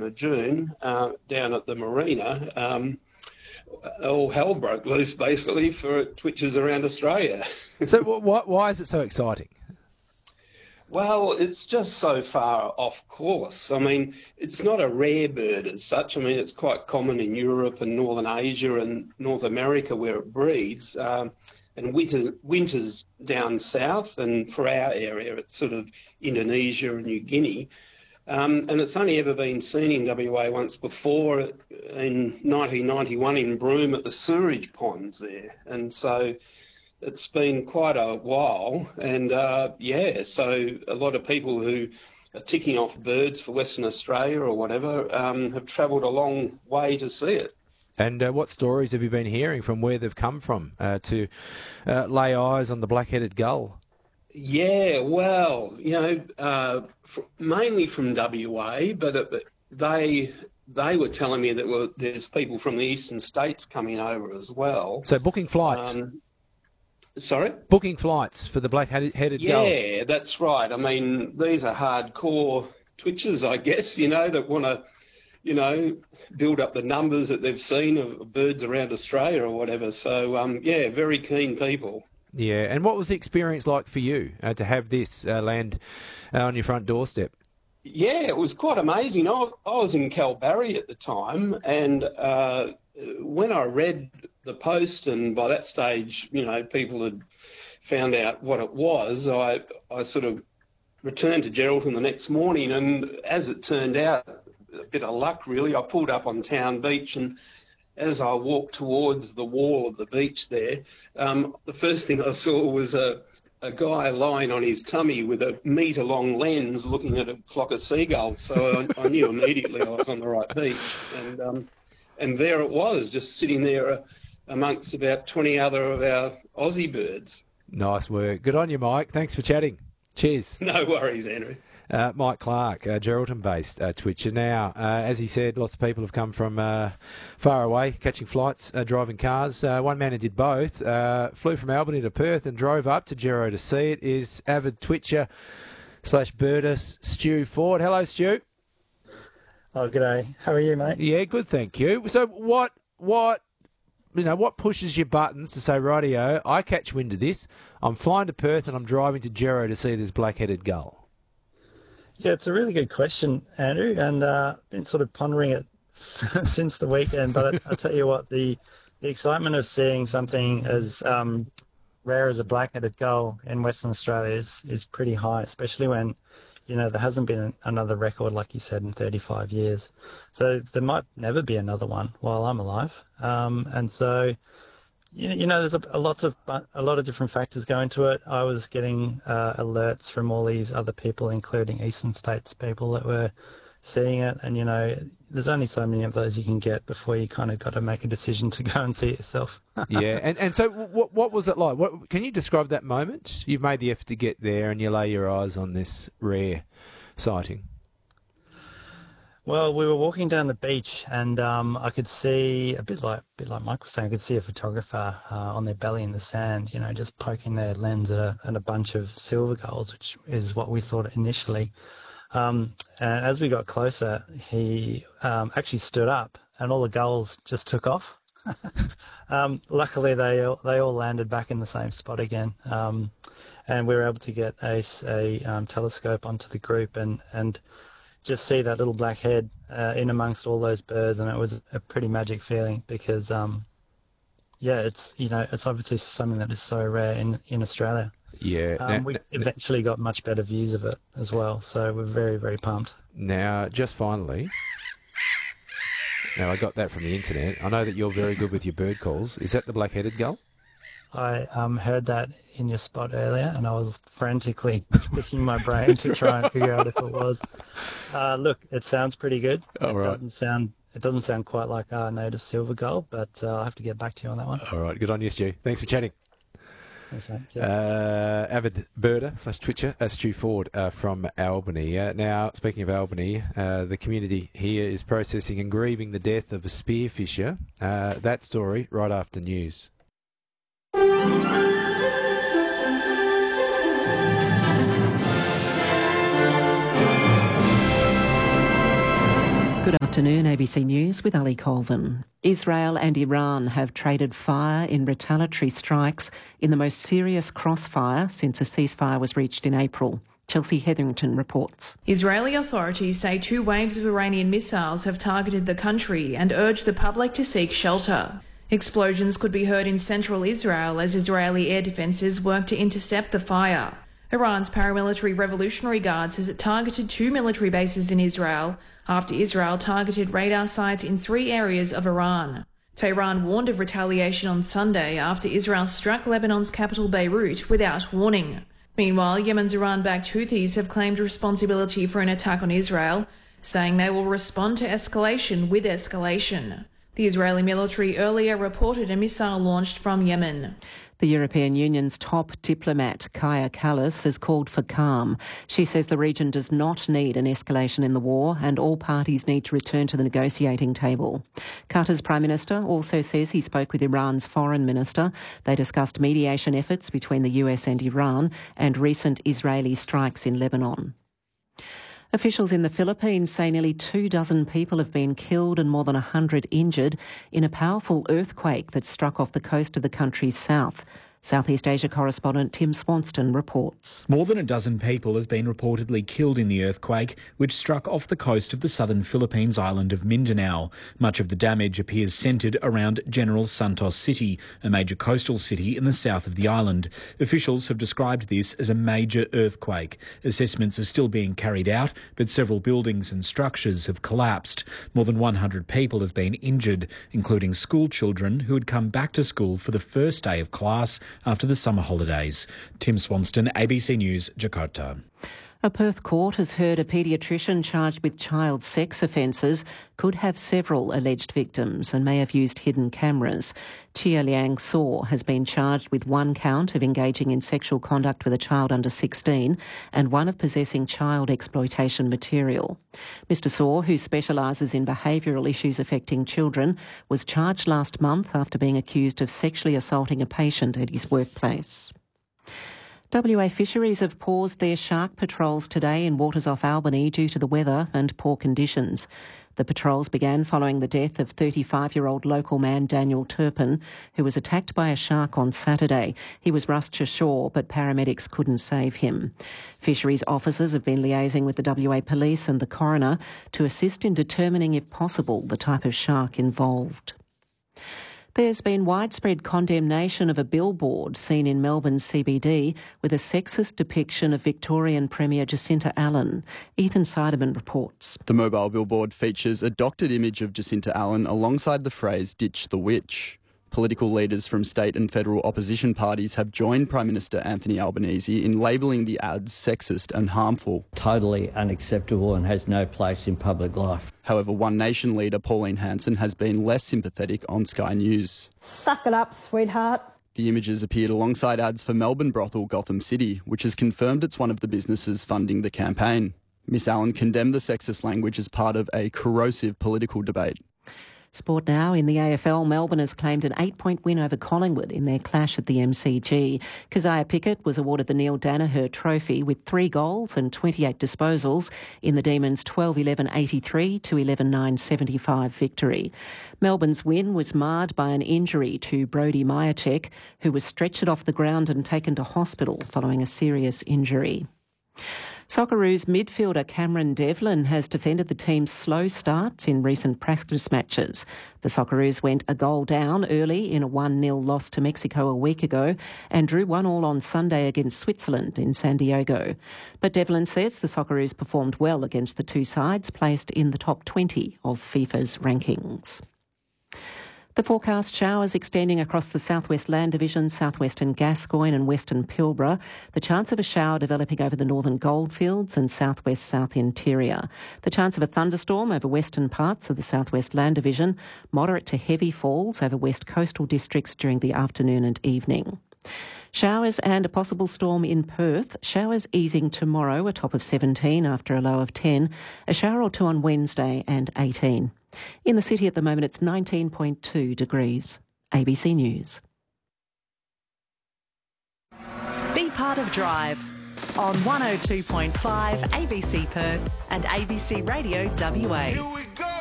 of June down at the marina, all hell broke loose basically for twitchers around Australia. So why is it so exciting? Well, it's just so far off course. I mean, it's not a rare bird as such. I mean, it's quite common in Europe and Northern Asia and North America where it breeds. And winters down south, and for our area, it's sort of Indonesia and New Guinea. And it's only ever been seen in WA once before in 1991 in Broome at the sewerage ponds there. And so it's been quite a while. And so a lot of people who are ticking off birds for Western Australia or whatever have travelled a long way to see it. And what stories have you been hearing from where they've come from to lay eyes on the black-headed gull? Yeah, well, mainly from WA, but they were telling me that there's people from the eastern states coming over as well. So booking flights? Sorry? Booking flights for the black-headed gull? Yeah, that's right. I mean, these are hardcore twitchers, I guess, that want to, build up the numbers that they've seen of birds around Australia or whatever. So, very keen people. Yeah, and what was the experience like for you to have this land on your front doorstep? Yeah, it was quite amazing. I was in Kalbarri at the time, and when I read the post, and by that stage, people had found out what it was, I sort of returned to Geraldton the next morning, and as it turned out, a bit of luck really, I pulled up on Town Beach, and as I walked towards the wall of the beach there, the first thing I saw was a guy lying on his tummy with a metre-long lens looking at a flock of seagulls. So I knew immediately I was on the right beach. And there it was, just sitting there amongst about 20 other of our Aussie birds. Nice work. Good on you, Mike. Thanks for chatting. Cheers. No worries, Andrew. Mike Clark, Geraldton-based twitcher. Now, as he said, lots of people have come from far away, catching flights, driving cars. One man who did both, flew from Albany to Perth and drove up to Gero to see it, is avid twitcher / birder Stu Ford. Hello, Stu. Oh, g'day. How are you, mate? Yeah, good, thank you. So what pushes your buttons to say, rightio, I catch wind of this, I'm flying to Perth and I'm driving to Gero to see this black-headed gull? Yeah, it's a really good question, Andrew, and been sort of pondering it since the weekend. But I tell you what, the excitement of seeing something as rare as a black-headed gull in Western Australia is pretty high, especially when, there hasn't been another record, like you said, in 35 years. So there might never be another one while I'm alive. And so, there's a lot of different factors go into it. I was getting alerts from all these other people, including Eastern States people that were seeing it. And, there's only so many of those you can get before you kind of got to make a decision to go and see it yourself. Yeah. And so what was it like? Can you describe that moment? You've made the effort to get there and you lay your eyes on this rare sighting. Well, we were walking down the beach, and I could see a bit like Mike was saying. I could see a photographer on their belly in the sand, just poking their lens at a bunch of silver gulls, which is what we thought initially. And as we got closer, he actually stood up, and all the gulls just took off. Luckily, they all landed back in the same spot again, and we were able to get a telescope onto the group and just see that little black head in amongst all those birds, and it was a pretty magic feeling because, it's obviously something that is so rare in Australia. Yeah. We eventually got much better views of it as well, so we're very, very pumped. Now, just finally, I got that from the internet. I know that you're very good with your bird calls. Is that the black-headed gull? I heard that in your spot earlier, and I was frantically picking my brain to try and figure out if it was. Look, it sounds pretty good. It doesn't sound quite like our native silver gull, but I'll have to get back to you on that one. All right, good on you, Stu. Thanks for chatting. Thanks, mate. Yeah. Avid birder / twitcher, Stu Ford from Albany. Now, speaking of Albany, the community here is processing and grieving the death of a spearfisher. That story right after news. Good afternoon, ABC News with Ali Colvin. Israel and Iran have traded fire in retaliatory strikes in the most serious crossfire since a ceasefire was reached in April. Chelsea Hetherington reports. Israeli authorities say 2 waves of Iranian missiles have targeted the country and urged the public to seek shelter. Explosions could be heard in central Israel as Israeli air defences work to intercept the fire. Iran's paramilitary Revolutionary Guard says it targeted 2 military bases in Israel after Israel targeted radar sites in 3 areas of Iran. Tehran warned of retaliation on Sunday after Israel struck Lebanon's capital Beirut without warning. Meanwhile, Yemen's Iran-backed Houthis have claimed responsibility for an attack on Israel, saying they will respond to escalation with escalation. The Israeli military earlier reported a missile launched from Yemen. The European Union's top diplomat, Kaja Kallas, has called for calm. She says the region does not need an escalation in the war and all parties need to return to the negotiating table. Qatar's Prime Minister also says he spoke with Iran's Foreign Minister. They discussed mediation efforts between the US and Iran and recent Israeli strikes in Lebanon. Officials in the Philippines say nearly 24 people have been killed and more than 100 injured in a powerful earthquake that struck off the coast of the country's south. Southeast Asia correspondent Tim Swanston reports. More than a dozen people have been reportedly killed in the earthquake, which struck off the coast of the southern Philippines island of Mindanao. Much of the damage appears centred around General Santos City, a major coastal city in the south of the island. Officials have described this as a major earthquake. Assessments are still being carried out, but several buildings and structures have collapsed. More than 100 people have been injured, including school children who had come back to school for the first day of class after the summer holidays. Tim Swanston, ABC News, Jakarta. A Perth court has heard a paediatrician charged with child sex offences could have several alleged victims and may have used hidden cameras. Chia Liang Saw has been charged with 1 count of engaging in sexual conduct with a child under 16 and 1 of possessing child exploitation material. Mr Saw, who specialises in behavioural issues affecting children, was charged last month after being accused of sexually assaulting a patient at his workplace. WA Fisheries have paused their shark patrols today in waters off Albany due to the weather and poor conditions. The patrols began following the death of 35-year-old local man Daniel Turpin, who was attacked by a shark on Saturday. He was rushed to shore, but paramedics couldn't save him. Fisheries officers have been liaising with the WA Police and the coroner to assist in determining, if possible, the type of shark involved. There's been widespread condemnation of a billboard seen in Melbourne's CBD with a sexist depiction of Victorian Premier Jacinta Allen. Ethan Seideman reports. The mobile billboard features a doctored image of Jacinta Allen alongside the phrase "Ditch the Witch." Political leaders from state and federal opposition parties have joined Prime Minister Anthony Albanese in labelling the ads sexist and harmful. Totally unacceptable and has no place in public life. However, One Nation leader Pauline Hanson has been less sympathetic on Sky News. Suck it up, sweetheart. The images appeared alongside ads for Melbourne brothel Gotham City, which has confirmed it's one of the businesses funding the campaign. Miss Allen condemned the sexist language as part of a corrosive political debate. Sport now. In the AFL, Melbourne has claimed an 8-point win over Collingwood in their clash at the MCG. Keziah Pickett was awarded the Neil Danaher Trophy with 3 goals and 28 disposals in the Demons' 12-11-83 to 11-9-75 victory. Melbourne's win was marred by an injury to Brody Majacek, who was stretchered off the ground and taken to hospital following a serious injury. Socceroos midfielder Cameron Devlin has defended the team's slow starts in recent practice matches. The Socceroos went a goal down early in a 1-0 loss to Mexico a week ago and drew 1-1 on Sunday against Switzerland in San Diego. But Devlin says the Socceroos performed well against the two sides, placed in the top 20 of FIFA's rankings. The forecast: showers extending across the southwest Land Division, southwestern Gascoyne and western Pilbara. The chance of a shower developing over the northern Goldfields and southwest South Interior. The chance of a thunderstorm over western parts of the southwest Land Division. Moderate to heavy falls over west coastal districts during the afternoon and evening. Showers and a possible storm in Perth. Showers easing tomorrow, a top of 17 after a low of 10. A shower or two on Wednesday and 18. In the city at the moment, it's 19.2 degrees. ABC News. Be part of Drive on 102.5 ABC Perth and ABC Radio WA. Here we go.